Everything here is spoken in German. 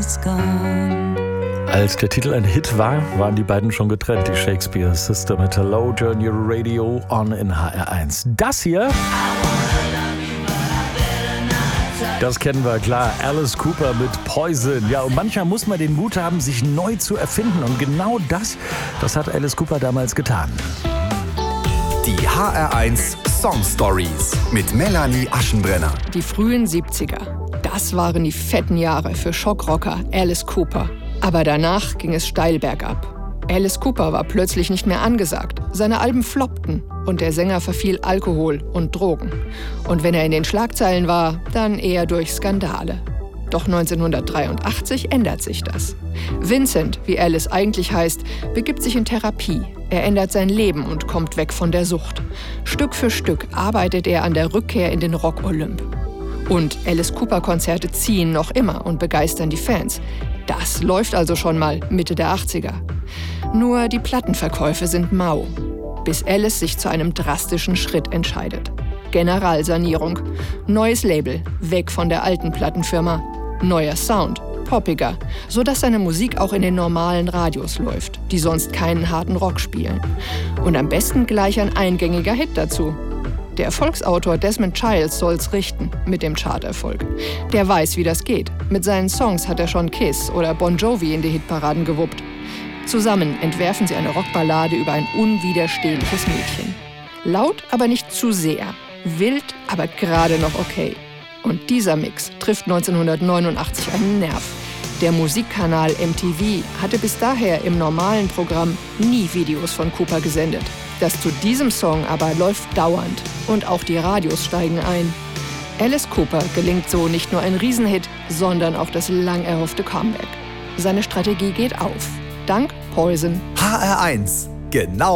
it's gone. Als der Titel ein Hit war, waren die beiden schon getrennt. Die Shakespeare Sister mit Hello, Turn Your Radio On in HR1. Das hier, das kennen wir, klar. Alice Cooper mit Poison. Ja, und manchmal muss man den Mut haben, sich neu zu erfinden. Und genau das hat Alice Cooper damals getan. Die HR1 Song Stories mit Melanie Aschenbrenner. Die frühen 70er. Das waren die fetten Jahre für Schockrocker Alice Cooper. Aber danach ging es steil bergab. Alice Cooper war plötzlich nicht mehr angesagt. Seine Alben floppten und der Sänger verfiel Alkohol und Drogen. Und wenn er in den Schlagzeilen war, dann eher durch Skandale. Doch 1983 ändert sich das. Vincent, wie Alice eigentlich heißt, begibt sich in Therapie. Er ändert sein Leben und kommt weg von der Sucht. Stück für Stück arbeitet er an der Rückkehr in den Rock-Olymp. Und Alice Cooper-Konzerte ziehen noch immer und begeistern die Fans. Das läuft also schon mal Mitte der 80er. Nur die Plattenverkäufe sind mau, bis Alice sich zu einem drastischen Schritt entscheidet. Generalsanierung, neues Label, weg von der alten Plattenfirma, neuer Sound, poppiger, sodass seine Musik auch in den normalen Radios läuft, die sonst keinen harten Rock spielen. Und am besten gleich ein eingängiger Hit dazu. Der Erfolgsautor Desmond Childs soll's richten mit dem Charterfolg. Der weiß, wie das geht. Mit seinen Songs hat er schon Kiss oder Bon Jovi in die Hitparaden gewuppt. Zusammen entwerfen sie eine Rockballade über ein unwiderstehliches Mädchen. Laut, aber nicht zu sehr. Wild, aber gerade noch okay. Und dieser Mix trifft 1989 einen Nerv. Der Musikkanal MTV hatte bis daher im normalen Programm nie Videos von Cooper gesendet. Das zu diesem Song aber läuft dauernd und auch die Radios steigen ein. Alice Cooper gelingt so nicht nur ein Riesenhit, sondern auch das lang erhoffte Comeback. Seine Strategie geht auf. Dank Poison. HR1, genau